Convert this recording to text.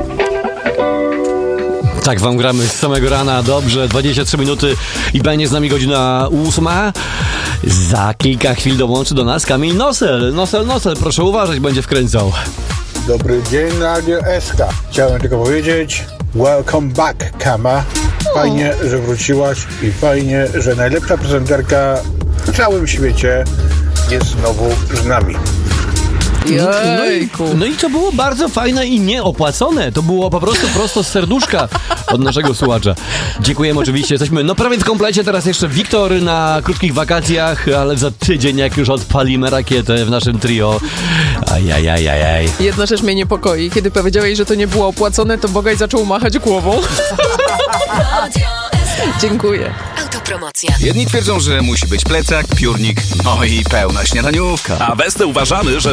Tak wam gramy z samego rana, dobrze, 23 minuty i będzie z nami godzina 8. Za kilka chwil dołączy do nas Kamil Nosel. Nosel, proszę uważać, będzie wkręcał. Dobry dzień, Radio SK. Chciałem tylko powiedzieć, welcome back, Kama. Fajnie, że wróciłaś i fajnie, że najlepsza prezenterka w całym świecie jest znowu z nami. No i to było bardzo fajne i nieopłacone. To było po prostu prosto z serduszka od naszego słuchacza. Dziękujemy oczywiście. Jesteśmy prawie w komplecie. Teraz jeszcze Wiktor na krótkich wakacjach, ale za tydzień jak już odpalimy rakietę w naszym trio. Ajajajajaj. Jedna rzecz mnie niepokoi. Kiedy powiedziałeś, że to nie było opłacone, to Bogaj zaczął machać głową. Dziękuję. Autopromocja. Jedni twierdzą, że musi być plecak, piórnik, no i pełna śniadaniówka. A Westy uważamy, że